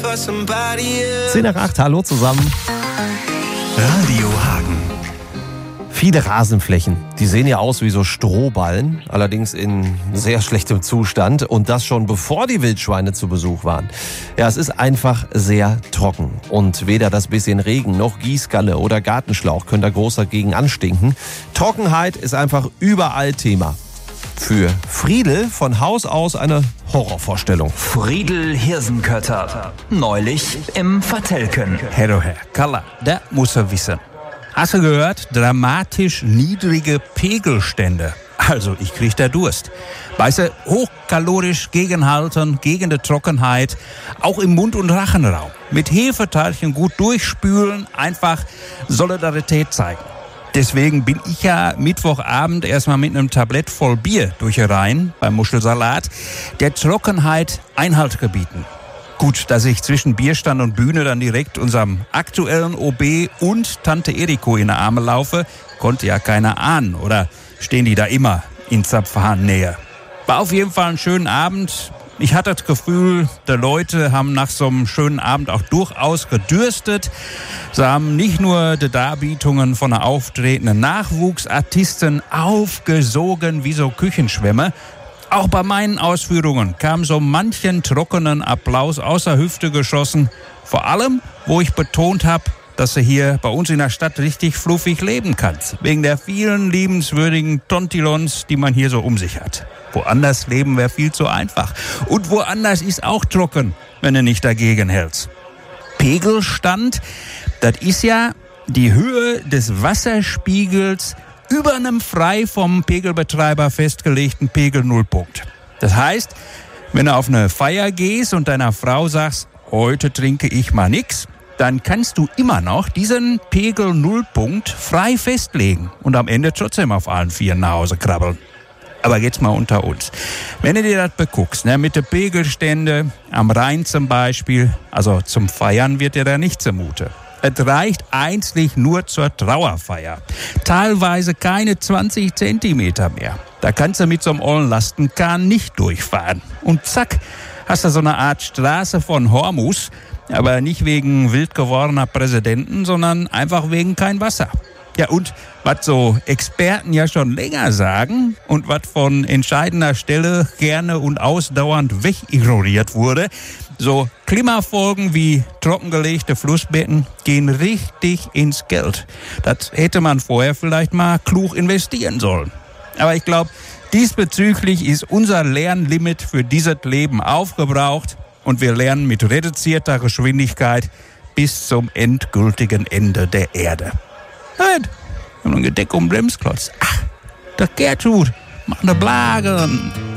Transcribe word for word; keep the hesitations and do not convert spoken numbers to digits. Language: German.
zehn nach acht, hallo zusammen. Radio Hagen. Viele Rasenflächen, die sehen ja aus wie so Strohballen, allerdings in sehr schlechtem Zustand und das schon bevor die Wildschweine zu Besuch waren. Ja, es ist einfach sehr trocken und weder das bisschen Regen noch Gießkanne oder Gartenschlauch können da groß dagegen anstinken. Trockenheit ist einfach überall Thema. Für Friedel von Haus aus eine Horrorvorstellung. Friedel Hirsenkötter. Neulich im Vertelken. Herr, oh Herr, Kalla, da muss er wissen. Hast du gehört? Dramatisch niedrige Pegelstände. Also, ich krieg da Durst. Weißt du, hochkalorisch gegenhalten, gegen die Trockenheit, auch im Mund- und Rachenraum. Mit Hefeteilchen gut durchspülen, einfach Solidarität zeigen. Deswegen bin ich ja Mittwochabend erstmal mit einem Tablett voll Bier durch die Reihen beim Muschelsalat, der Trockenheit Einhalt gebieten. Gut, dass ich zwischen Bierstand und Bühne dann direkt unserem aktuellen O B und Tante Eriko in die Arme laufe, konnte ja keiner ahnen. Oder stehen die da immer in Zapfhahnnähe? War auf jeden Fall ein schöner Abend. Ich hatte das Gefühl, die Leute haben nach so einem schönen Abend auch durchaus gedürstet. Sie haben nicht nur die Darbietungen von einer auftretenden Nachwuchsartisten aufgesogen wie so Küchenschwämme. Auch bei meinen Ausführungen kam so manchen trockenen Applaus aus der Hüfte geschossen. Vor allem, wo ich betont habe, dass du hier bei uns in der Stadt richtig fluffig leben kannst. Wegen der vielen liebenswürdigen Tontilons, die man hier so um sich hat. Woanders leben wäre viel zu einfach. Und woanders ist auch trocken, wenn du nicht dagegen hältst. Pegelstand, das ist ja die Höhe des Wasserspiegels über einem frei vom Pegelbetreiber festgelegten Pegelnullpunkt. Das heißt, wenn du auf eine Feier gehst und deiner Frau sagst, heute trinke ich mal nix, dann kannst du immer noch diesen Pegelnullpunkt frei festlegen und am Ende trotzdem auf allen Vieren nach Hause krabbeln. Aber jetzt mal unter uns. Wenn du dir das beguckst, ne, mit den Pegelstände am Rhein zum Beispiel, also zum Feiern wird dir da nicht zumute. Es reicht einzig nur zur Trauerfeier. Teilweise keine zwanzig Zentimeter mehr. Da kannst du mit so einem ollen Lastenkahn nicht durchfahren. Und zack, hast du so eine Art Straße von Hormus, aber nicht wegen wild gewordener Präsidenten, sondern einfach wegen kein Wasser. Ja, und was so Experten ja schon länger sagen und was von entscheidender Stelle gerne und ausdauernd wegignoriert wurde, so Klimafolgen wie trockengelegte Flussbetten gehen richtig ins Geld. Das hätte man vorher vielleicht mal klug investieren sollen. Aber ich glaube, diesbezüglich ist unser Lernlimit für dieses Leben aufgebraucht und wir lernen mit reduzierter Geschwindigkeit bis zum endgültigen Ende der Erde. Nein, wir haben ein Gedeck um den Bremsklotz. Ach, der Gertrud, mach ne Blagen.